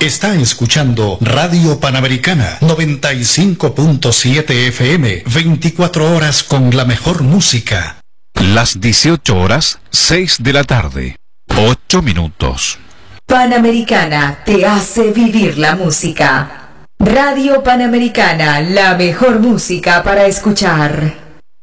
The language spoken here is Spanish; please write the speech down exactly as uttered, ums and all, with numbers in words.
Está escuchando Radio Panamericana noventa y cinco punto siete F M, veinticuatro horas con la mejor música. Las dieciocho horas, seis de la tarde, ocho minutos. Panamericana te hace vivir la música. Radio Panamericana, la mejor música para escuchar.